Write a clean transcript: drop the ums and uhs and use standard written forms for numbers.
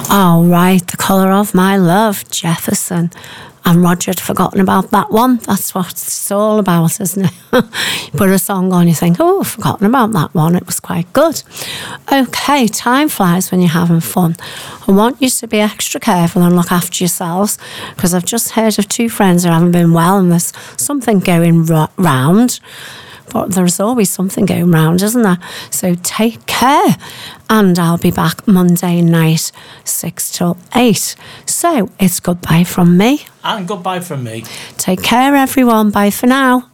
Oh, right, The Colour of My Love, Jefferson. And Roger had forgotten about that one. That's what it's all about, isn't it? You put a song on, you think, oh, I've forgotten about that one. It was quite good. Okay, time flies when you're having fun. I want you to be extra careful and look after yourselves, because I've just heard of 2 friends who haven't been well and there's something going round. But there's always something going round, isn't there? So take care. And I'll be back Monday night, 6 till 8. So it's goodbye from me. And goodbye from me. Take care, everyone. Bye for now.